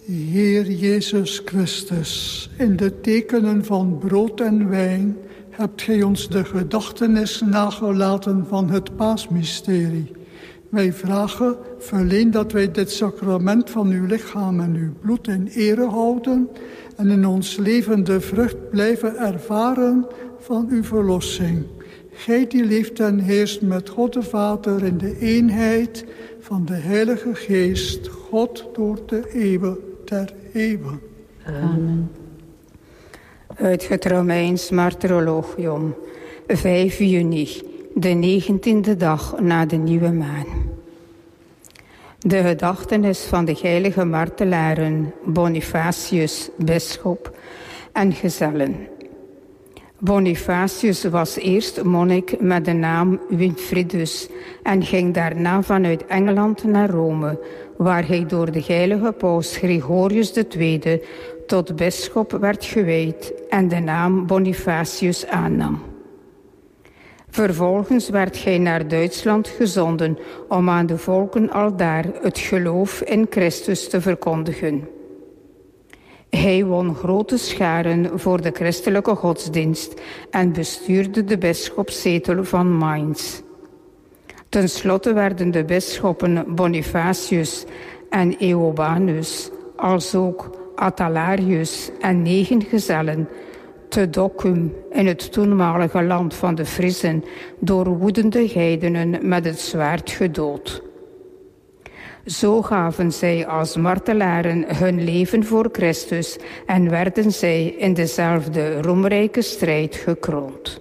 Heer Jezus Christus, in de tekenen van brood en wijn hebt gij ons de gedachtenis nagelaten van het paasmysterie. Wij vragen, verleen dat wij dit sacrament van uw lichaam en uw bloed in ere houden en in ons leven de vrucht blijven ervaren van uw verlossing. Gij die leeft en heerst met God de Vader in de eenheid van de Heilige Geest, God door de eeuwen der eeuwen. Amen. Uit het Romeins Martyrologium, 5 juni, de 19e dag na de nieuwe maan. De gedachtenis van de heilige martelaren Bonifacius, bisschop en gezellen. Bonifacius was eerst monnik met de naam Winfridus en ging daarna vanuit Engeland naar Rome, waar hij door de heilige paus Gregorius II tot bisschop werd gewijd en de naam Bonifacius aannam. Vervolgens werd hij naar Duitsland gezonden om aan de volken aldaar het geloof in Christus te verkondigen. Hij won grote scharen voor de christelijke godsdienst en bestuurde de bisschopszetel van Mainz. Ten slotte werden de bisschoppen Bonifacius en Eobanus, als ook Athalarius en 9 gezellen, te Dokkum in het toenmalige land van de Friezen door woedende heidenen met het zwaard gedood. Zo gaven zij als martelaren hun leven voor Christus en werden zij in dezelfde roemrijke strijd gekroond.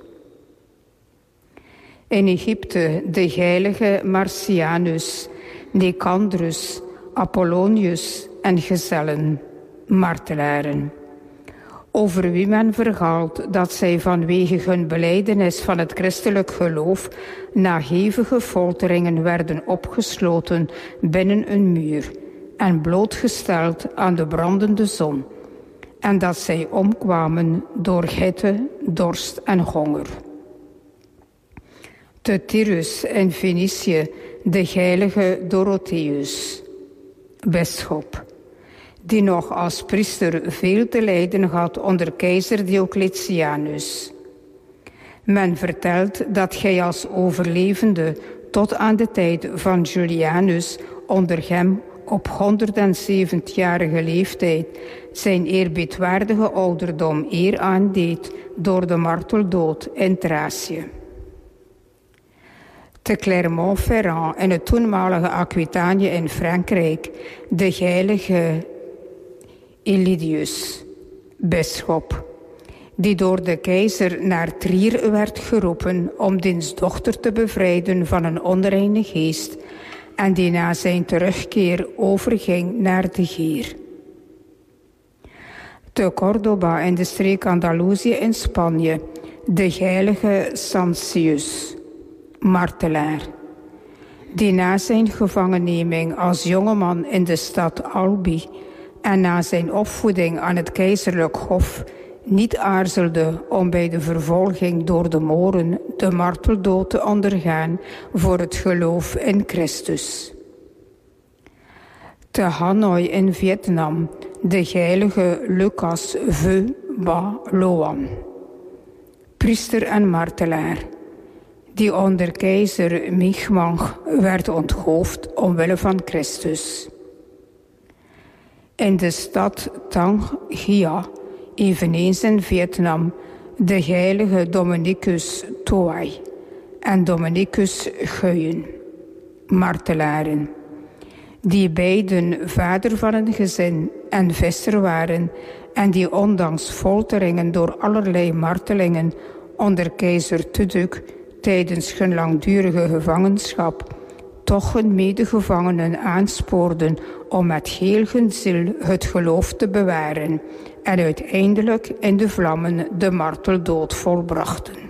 In Egypte de heilige Marcianus, Nicandrus, Apollonius en gezellen, martelaren, over wie men verhaalt dat zij vanwege hun belijdenis van het christelijk geloof na hevige folteringen werden opgesloten binnen een muur en blootgesteld aan de brandende zon, en dat zij omkwamen door hitte, dorst en honger. Te Tyrus in Fenicië de heilige Dorotheus, bisschop, die nog als priester veel te lijden had onder keizer Diocletianus. Men vertelt dat hij als overlevende tot aan de tijd van Julianus onder hem op 107-jarige leeftijd zijn eerbiedwaardige ouderdom eer aandeed door de marteldood in Thracië. Te Clermont-Ferrand in het toenmalige Aquitanië in Frankrijk de heilige Elidius, bisschop, die door de keizer naar Trier werd geroepen om diens dochter te bevrijden van een onreine geest en die na zijn terugkeer overging naar de Heer. Te Córdoba in de streek Andalusië in Spanje de heilige Sancius, martelaar, die na zijn gevangenneming als jongeman in de stad Albi en na zijn opvoeding aan het keizerlijk hof niet aarzelde om bij de vervolging door de Moren de marteldood te ondergaan voor het geloof in Christus. Te Hanoi in Vietnam de heilige Lucas Veu Ba Loan, priester en martelaar, die onder keizer Ming werd onthoofd omwille van Christus. In de stad Tăng Gia, eveneens in Vietnam, de heilige Dominicus Toai en Dominicus Guyen, martelaren, die beiden vader van een gezin en visser waren en die ondanks folteringen door allerlei martelingen onder keizer Tuduk tijdens hun langdurige gevangenschap toch hun medegevangenen aanspoorden om met heel hun ziel het geloof te bewaren en uiteindelijk in de vlammen de marteldood volbrachten.